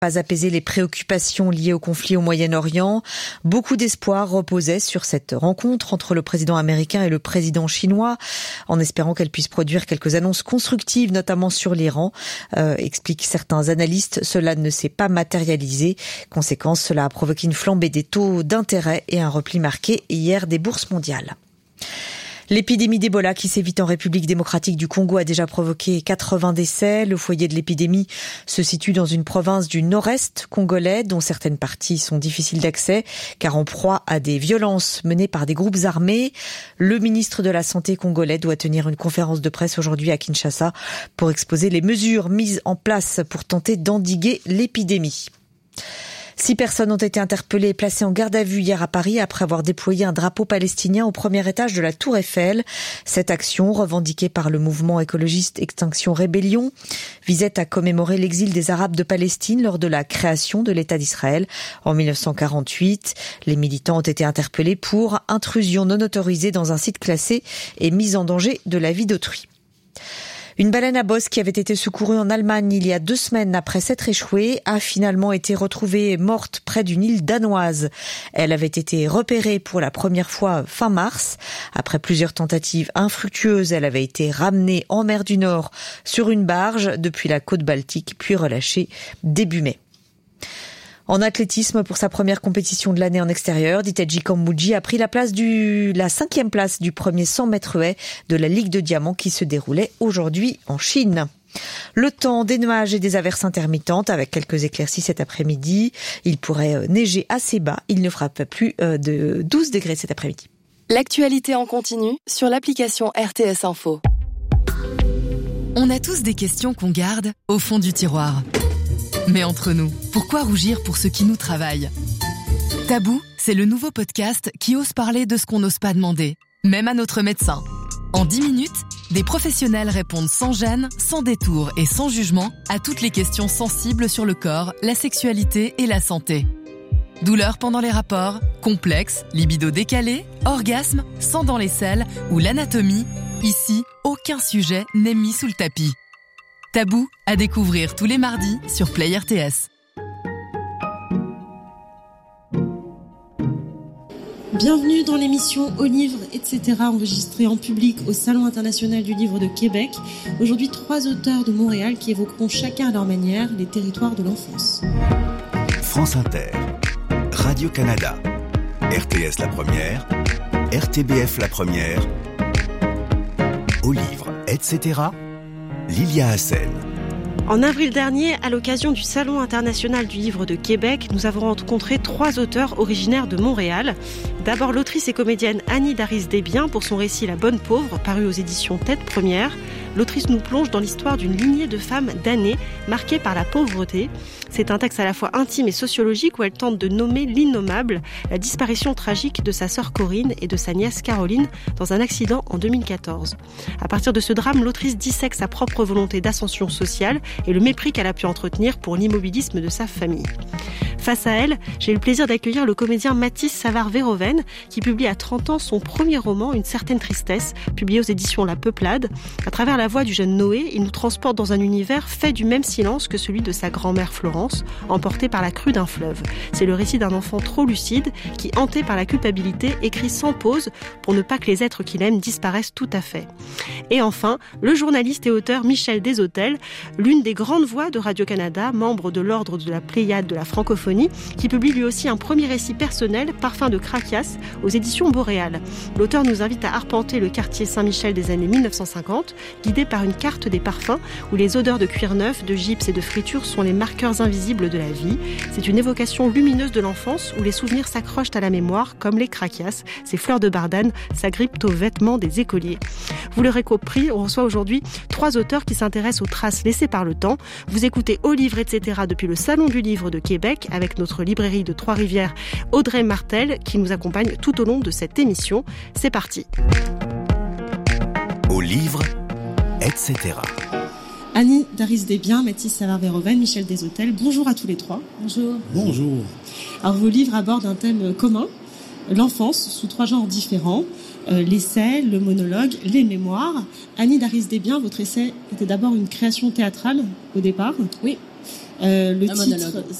pas apaiser les préoccupations liées au conflit au Moyen-Orient. Beaucoup d'espoir reposait sur cette rencontre entre le président américain et le président chinois, en espérant qu'elle puisse produire quelques annonces constructives, notamment sur l'Iran. Expliquent certains analystes, cela ne s'est pas matérialisé. Conséquence, cela a provoqué une flambée des taux d'intérêt et un repli marqué hier des bourses mondiales. L'épidémie d'Ebola qui sévit en République démocratique du Congo a déjà provoqué 80 décès. Le foyer de l'épidémie se situe dans une province du nord-est congolais dont certaines parties sont difficiles d'accès car en proie à des violences menées par des groupes armés. Le ministre de la Santé congolais doit tenir une conférence de presse aujourd'hui à Kinshasa pour exposer les mesures mises en place pour tenter d'endiguer l'épidémie. 6 personnes ont été interpellées et placées en garde à vue hier à Paris après avoir déployé un drapeau palestinien au premier étage de la Tour Eiffel. Cette action, revendiquée par le mouvement écologiste Extinction Rébellion, visait à commémorer l'exil des Arabes de Palestine lors de la création de l'État d'Israël en 1948. Les militants ont été interpellés pour intrusion non autorisée dans un site classé et mise en danger de la vie d'autrui. Une baleine à bosse qui avait été secourue en Allemagne il y a 2 semaines après s'être échouée a finalement été retrouvée morte près d'une île danoise. Elle avait été repérée pour la première fois fin mars. Après plusieurs tentatives infructueuses, elle avait été ramenée en mer du Nord sur une barge depuis la côte Baltique, puis relâchée début mai. En athlétisme, pour sa première compétition de l'année en extérieur, Diteji Kambuji a pris la 5e place du premier 100 mètres haies de la Ligue de Diamant qui se déroulait aujourd'hui en Chine. Le temps, des nuages et des averses intermittentes avec quelques éclaircies cet après-midi. Il pourrait neiger assez bas. Il ne fera pas plus de 12 degrés cet après-midi. L'actualité en continu sur l'application RTS Info. On a tous des questions qu'on garde au fond du tiroir. Mais entre nous, pourquoi rougir pour ce qui nous travaille ? Tabou, c'est le nouveau podcast qui ose parler de ce qu'on n'ose pas demander, même à notre médecin. En 10 minutes, des professionnels répondent sans gêne, sans détour et sans jugement à toutes les questions sensibles sur le corps, la sexualité et la santé. Douleurs pendant les rapports, complexes, libido décalé, orgasme, sang dans les selles ou l'anatomie, ici, aucun sujet n'est mis sous le tapis. Tabou à découvrir tous les mardis sur Play RTS. Bienvenue dans l'émission Au livre, etc. enregistrée en public au Salon international du livre de Québec. Aujourd'hui, 3 auteurs de Montréal qui évoqueront chacun à leur manière les territoires de l'enfance. France Inter, Radio-Canada, RTS La Première, RTBF La Première, Au livre, etc. Lilia Hassen. En avril dernier, à l'occasion du Salon international du livre de Québec, nous avons rencontré 3 auteurs originaires de Montréal. D'abord l'autrice et comédienne Annie Daris-Desbiens pour son récit La Bonne Pauvre, paru aux éditions Tête Première. L'autrice nous plonge dans l'histoire d'une lignée de femmes damnées marquées par la pauvreté. C'est un texte à la fois intime et sociologique où elle tente de nommer l'innommable, la disparition tragique de sa sœur Corinne et de sa nièce Caroline dans un accident en 2014. À partir de ce drame, l'autrice dissèque sa propre volonté d'ascension sociale et le mépris qu'elle a pu entretenir pour l'immobilisme de sa famille. Face à elle, j'ai eu le plaisir d'accueillir le comédien Mathis Savard-Véroven qui publie à 30 ans son premier roman, Une certaine tristesse, publié aux éditions La Peuplade. À travers la voix du jeune Noé, il nous transporte dans un univers fait du même silence que celui de sa grand-mère Florence, emportée par la crue d'un fleuve. C'est le récit d'un enfant trop lucide qui, hanté par la culpabilité, écrit sans pause pour ne pas que les êtres qu'il aime disparaissent tout à fait. Et enfin, le journaliste et auteur Michel Deshôtels, l'une des grandes voix de Radio-Canada, membre de l'ordre de la Pléiade de la francophonie, qui publie lui aussi un premier récit personnel, Parfum de Craquias, aux éditions Boréal. L'auteur nous invite à arpenter le quartier Saint-Michel des années 1950, guidé par une carte des parfums où les odeurs de cuir neuf, de gypse et de friture sont les marqueurs invisibles de la vie. C'est une évocation lumineuse de l'enfance où les souvenirs s'accrochent à la mémoire, comme les craquias, ces fleurs de bardane s'agrippent aux vêtements des écoliers. Vous l'aurez compris, on reçoit aujourd'hui 3 auteurs qui s'intéressent aux traces laissées par le temps. Vous écoutez Au livre, etc. depuis le Salon du livre de Québec avec notre librairie de Trois-Rivières, Audrey Martel, qui nous accompagne tout au long de cette émission. C'est parti. Au livre, etc. Annie Daris-Desbiens, Mathis Savard-Véroven, Michel Deshôtels, bonjour à tous les 3. Bonjour. Bonjour. Alors vos livres abordent un thème commun, l'enfance, sous 3 genres différents. L'essai, le monologue, les mémoires. Annie Daris-Desbiens, votre essai était d'abord une création théâtrale au départ. Oui. Le titre,